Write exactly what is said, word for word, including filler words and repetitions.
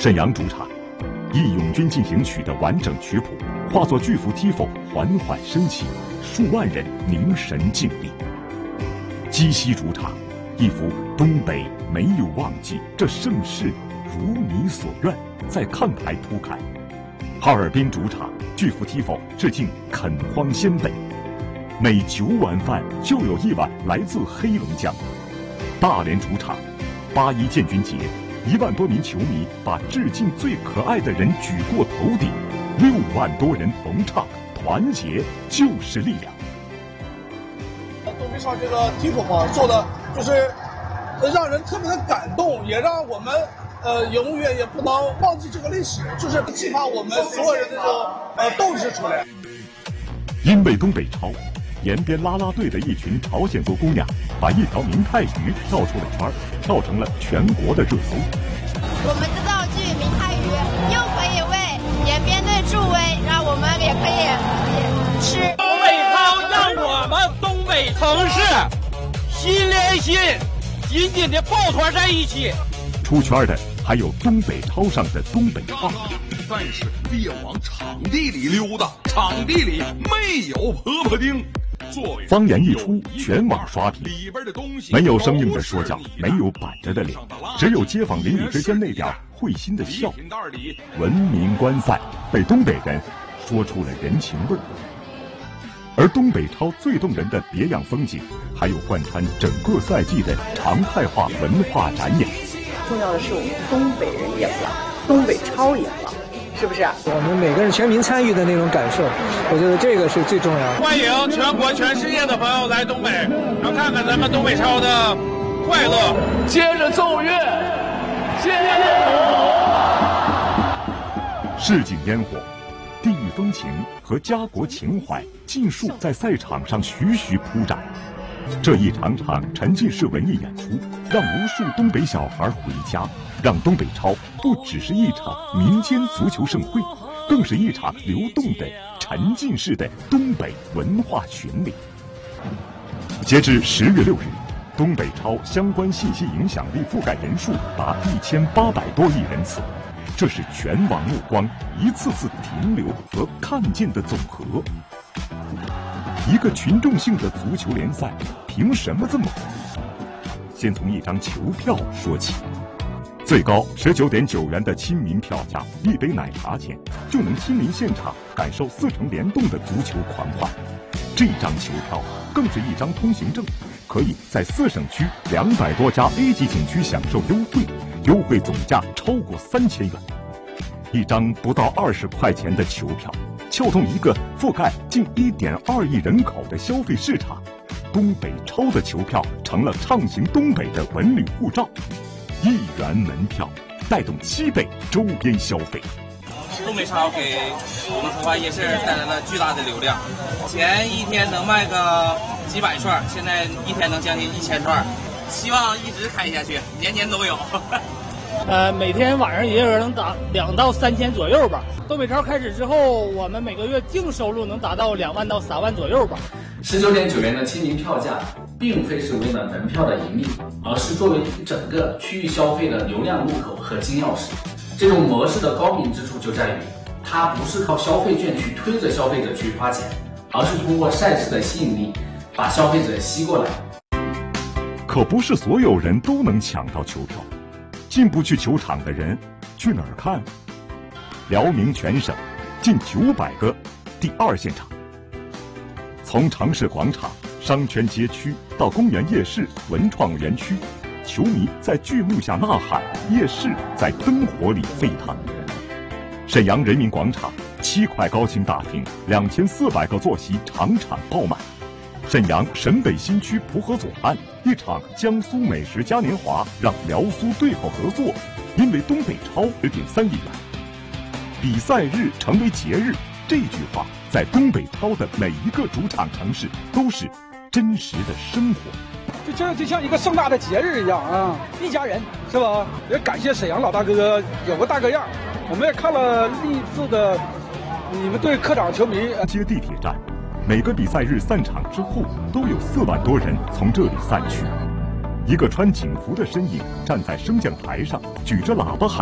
沈阳主场，《义勇军进行曲》的完整曲谱化作巨幅 T I F O 缓缓升起，数万人凝神静立。鸡西主场，一幅东北没有忘记这盛世，如你所愿，在看台铺开。哈尔滨主场，巨幅 T I F O 致敬垦荒先辈。每九碗饭就有一碗来自黑龙江。大连主场，八一建军节，一万多名球迷把致敬最可爱的人举过头顶，六万多人同唱，团结就是力量。 东北场这个 T I F O 嘛，做的就是让人特别的感动，也让我们呃永远也不能忘记这个历史，就是激发我们所有人的这种呃斗志出来。 因为东北超，延边啦啦队的一群朝鲜族姑娘把一条明太鱼跳出了圈，跳成了全国的热搜。 我们的道具明太鱼又可以为延边队助威，让我们也可以吃。 东北超让我们东北城市心连心，紧紧的抱团在一起。 出圈的还有东北超上的东北话， 但是别往场地里溜达，场地里没有婆婆丁。 方言一出，全网刷屏。没有生硬的说教，没有板着的脸，只有街坊邻里之间那点会心的笑。文明观赛被东北人说出了人情味儿。而东北超最动人的别样风景，还有贯穿整个赛季的常态化文化展演。 重要的是我们东北人赢了，东北超赢了，是不是？ 我们每个人全民参与的那种感受，我觉得这个是最重要的。 欢迎全国全世界的朋友来东北，然后看看咱们东北超的快乐。 接着奏乐，接着市井烟火、地域风情和家国情怀尽数在赛场上徐徐铺展。这一场场沉浸式文艺演出，让无数东北小孩回家，让东北超不只是一场民间足球盛会，更是一场流动的沉浸式的东北文化巡礼。截至十月六日，东北超相关信息影响力覆盖人数达一千八百多亿人次，这是全网目光一次次停留和看见的总和。一个群众性的足球联赛，凭什么这么火？先从一张球票说起，最高十九点九元的亲民票价，一杯奶茶钱就能亲临现场感受四城联动的足球狂欢。这张球票更是一张通行证，可以在四省区两百多家 A 级景区享受优惠，优惠总价超过三千元。一张不到二十块钱的球票，撬动一个覆盖近一点二亿人口的消费市场。东北超的球票成了畅行东北的文旅护照，一元门票带动七倍周边消费。 东北超给我们通化夜市带来了巨大的流量，前一天能卖个几百串，现在一天能将近一千串，希望一直开下去，年年都有。 呃，每天晚上营业额能达两到三千左右吧。东北超开始之后，我们每个月净收入能达到两万到三万左右吧。 十九点九元的亲民票价，并非是为了门票的盈利，而是作为整个区域消费的流量入口和金钥匙。这种模式的高明之处就在于，它不是靠消费券去推着消费者去花钱，而是通过赛事的吸引力，把消费者吸过来。 可不是所有人都能抢到球票。进不去球场的人去哪儿看？辽宁全省近九百个第二现场，从城市广场、商圈街区到公园夜市、文创园区，球迷在剧目下呐喊，夜市在灯火里沸腾。沈阳人民广场七块高清大屏，两千四百个座席场场爆满。沈阳沈北新区蒲河左岸，一场江苏美食嘉年华让辽苏对口合作，因为东北超十点三亿元。比赛日成为节日，这句话在东北超的每一个主场城市都是真实的生活。 就就就像一个盛大的节日一样啊，一家人是吧？也感谢沈阳老大哥有个大哥样，我们也看了历次的你们对客场球迷。 接地铁站，每个比赛日散场之后，都有四万多人从这里散去。一个穿警服的身影站在升降台上，举着喇叭喊。